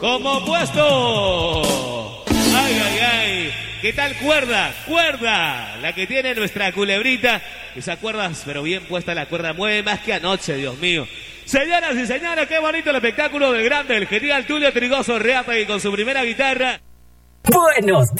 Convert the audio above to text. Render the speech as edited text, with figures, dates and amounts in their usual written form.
como puesto. Ay, ay, ay. ¿Qué tal cuerda? Cuerda. La que tiene nuestra culebrita. Esa cuerda, pero bien puesta la cuerda, mueve más que anoche, Dios mío. Señoras y señores, qué bonito el espectáculo del grande, el genial Tulio Trigoso Reata, y con su primera guitarra. Buenos días.